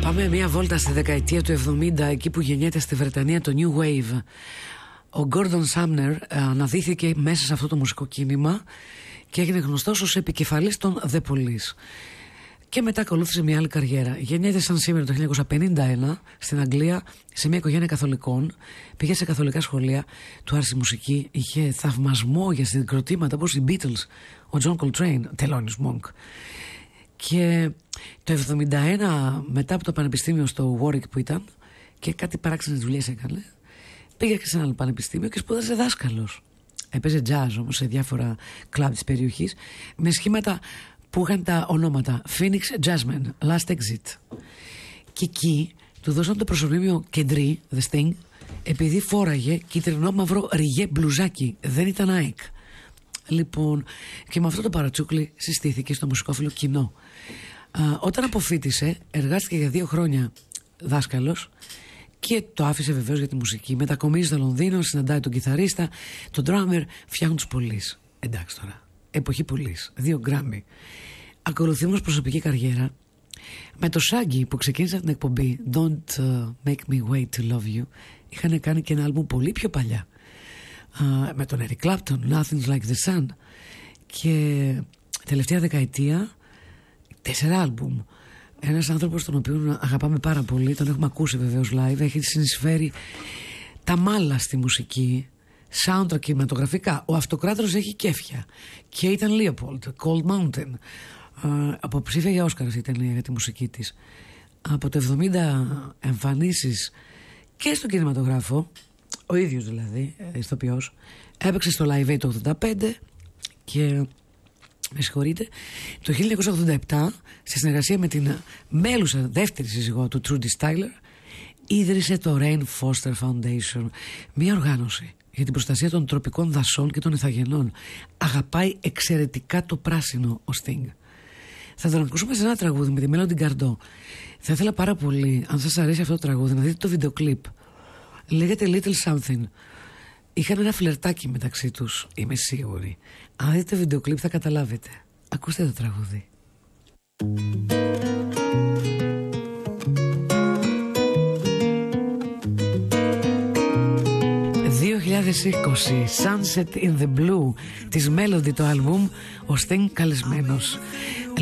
Πάμε μια βόλτα στη δεκαετία του 70, εκεί που γεννιέται στη Βρετανία το New Wave. Ο Gordon Sumner αναδύθηκε μέσα σε αυτό το μουσικό κίνημα και έγινε γνωστός ως επικεφαλής των The Police. Και μετά ακολούθησε μια άλλη καριέρα. Γεννιέται σαν σήμερα το 1951 στην Αγγλία, σε μια οικογένεια καθολικών. Πήγε σε καθολικά σχολεία, του άρεσε η μουσική, είχε θαυμασμό για συγκροτήματα όπως οι Beatles, ο John Coltrane, Thelonious Monk. Και το 1971, μετά από το πανεπιστήμιο στο Warwick που ήταν, και κάτι παράξενες δουλειές έκανε, πήγε και σε ένα άλλο πανεπιστήμιο και σπούδασε δάσκαλος. Έπαιζε jazz όμως σε διάφορα κλαμπ της περιοχής, με σχήματα που είχαν τα ονόματα Phoenix Jazzmen, Last Exit. Και εκεί του δώσαν το προσωνύμιο Κεντρί, The Sting, επειδή φόραγε κίτρινο μαύρο ριγέ μπλουζάκι, δεν ήταν ΑΕΚ. Λοιπόν, και με αυτό το παρατσούκλι συστήθηκε στο μουσικόφιλο κοινό. Όταν αποφοίτησε, εργάστηκε για 2 χρόνια δάσκαλος και το άφησε βεβαίως για τη μουσική. Μετακομίζει στο Λονδίνο, συναντάει τον κιθαρίστα, τον drummer, φτιάχνουν τους Police. Εντάξει τώρα, εποχή Police, 2 Grammy. Ακολουθεί όμως προσωπική καριέρα. Με το Shaggy που ξεκίνησε την εκπομπή Don't Make Me Wait to Love You, είχαν κάνει και ένα άλμπουμ πολύ πιο παλιά. Με τον Eric Clapton, Nothing's Like the Sun. Και τελευταία δεκαετία 4 άλμπουμ. Ένας άνθρωπος τον οποίο αγαπάμε πάρα πολύ, τον έχουμε ακούσει βεβαίως live, έχει συνεισφέρει τα μάλα στη μουσική, soundtrack κινηματογραφικά. Ο Αυτοκράτορας έχει κέφια. Και ήταν Leopold, Cold Mountain. Αποψήφια για Όσκαρ η ταινία για τη μουσική της. Από το 70 εμφανίσεις και στον κινηματογράφο, ο ίδιος δηλαδή, ηθοποιός, έπαιξε στο Live Aid το 85 και με συγχωρείτε, το 1987 στη συνεργασία με την μέλουσα δεύτερη σύζυγό του Trudy Styler ίδρυσε το Rain Foster Foundation, μια οργάνωση για την προστασία των τροπικών δασών και των ηθαγενών. Αγαπάει εξαιρετικά το πράσινο ο Sting. Θα τον ακούσουμε σε ένα τραγούδι με τη Melody Gardot. Θα ήθελα πάρα πολύ, αν σας αρέσει αυτό το τραγούδι, να δείτε το βίντεο κλιπ. Λέγεται Little Something. Είχαν ένα φλερτάκι μεταξύ τους, είμαι σίγουρη. Αν δείτε το βίντεο κλιπ θα καταλάβετε. Ακούστε το τραγούδι. 2020, Sunset in the Blue της Melody το άλμπουμ, ο Sting καλεσμένος.